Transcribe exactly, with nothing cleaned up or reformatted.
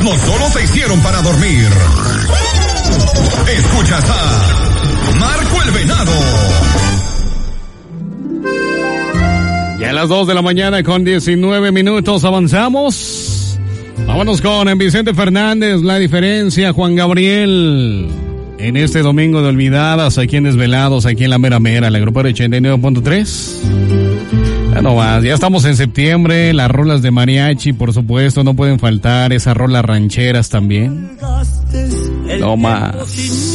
no solo se hicieron para dormir. Escuchas a Marco el Venado. Ya a las dos de la mañana con diecinueve minutos avanzamos. Vámonos con Vicente Fernández, La Diferencia, Juan Gabriel. En este domingo de olvidadas, aquí en Desvelados, aquí en la Mera Mera, la Grupera ochenta y nueve punto tres. Ya no más, ya estamos en septiembre, las rolas de mariachi, por supuesto, no pueden faltar, esas rolas rancheras también. No más.